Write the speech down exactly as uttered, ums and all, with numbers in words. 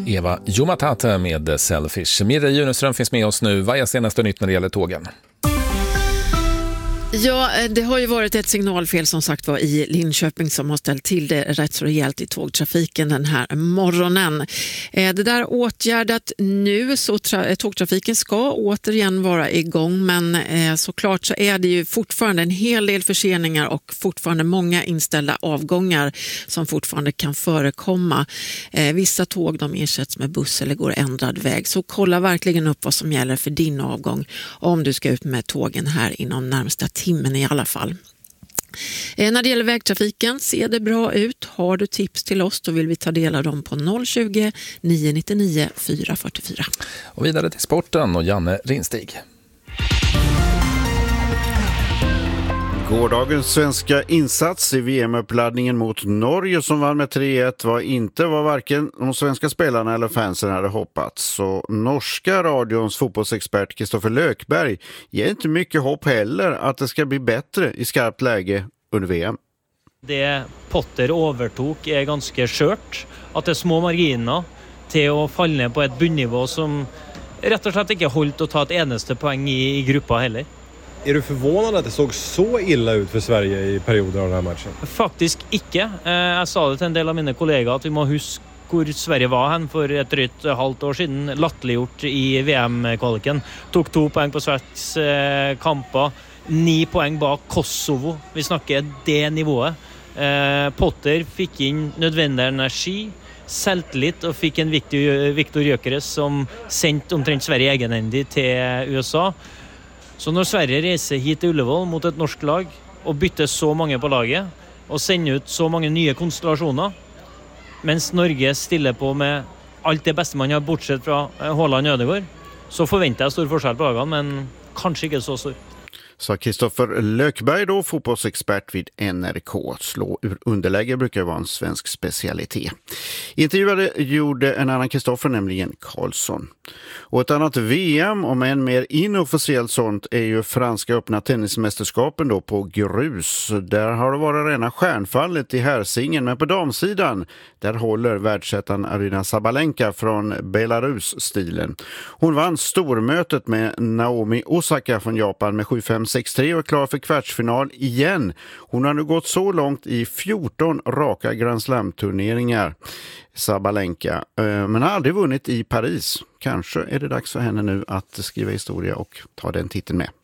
Eva Jomatata med Selfish. Mirre Juneström finns med oss nu. Vad är senaste nytt när det gäller tågen? Ja, det har ju varit ett signalfel som sagt var i Linköping som har ställt till det rätt så rejält i tågtrafiken den här morgonen. Det där åtgärdat nu, så tra- tågtrafiken ska återigen vara igång, men eh, såklart så är det ju fortfarande en hel del förseningar och fortfarande många inställda avgångar som fortfarande kan förekomma. Eh, vissa tåg de ersätts med buss eller går ändrad väg, så kolla verkligen upp vad som gäller för din avgång om du ska ut med tågen här inom närmsta timmen i alla fall. Eh, när det gäller vägtrafiken ser det bra ut. Har du tips till oss då vill vi ta del av dem på noll tjugo, nio nittionio, fyra fyrtiofyra. Och vidare till sporten och Janne Rinstig. Gårdagens svenska insats i V M-uppladdningen mot Norge som vann med tre ett var inte vad varken de svenska spelarna eller fansen hade hoppats. Så norska radions fotbollsexpert Kristoffer Lökberg ger inte mycket hopp heller att det ska bli bättre i skarpt läge under V M. Det Potter övertog är ganska skört. Att det är små marginer till att falla ner på ett bunnivå som rätt och slett inte hållit att ta ett enaste poäng i, i gruppa heller. Är du förvånad att det såg så illa ut för Sverige i perioder av den här matchen? Faktiskt inte. Jag sa det till en del av mina kollegor att vi må huska hur Sverige var här för ett drygt halvt år sedan. Latterliggjort i V M-kvaliken. Tog två poäng på Sveriges eh, kamper. Nio poäng bak Kosovo. Vi snackar det nivået. Eh, Potter fick in nödvändig energi, selvtillit och fick en viktig Viktor Gyökeres som sendt omtrent Sverige egenhändigt till U S A. Så när Sverige reser hit till Ullevål mot ett norskt lag och byter så många på laget och sender ut så många nya konstellationer, mens Norge stiller på med allt det bästa man har bortsett från Haaland och Ødegaard, så förväntar jag stor forskjell på lagen, men kanske inte så stor. Sa Kristoffer Lökberg då, fotbollsexpert vid N R K. Slå ur underläge brukar vara en svensk specialitet. Intervjuade gjorde en annan Kristoffer, nämligen Karlsson. Och ett annat V M, om en mer inofficiellt sånt, är ju franska öppna tennismästerskapen då på grus. Där har det varit rena stjärnfallet i herrsingen, men på damsidan där håller världsettan Aryna Sabalenka från Belarus-stilen. Hon vann stormötet med Naomi Osaka från Japan med sju fem sex tre och är klar för kvartsfinal igen. Hon har nu gått så långt i fjorton raka Grand Slam-turneringar, Sabalenka, men har aldrig vunnit i Paris. Kanske är det dags för henne nu att skriva historia och ta den titeln med.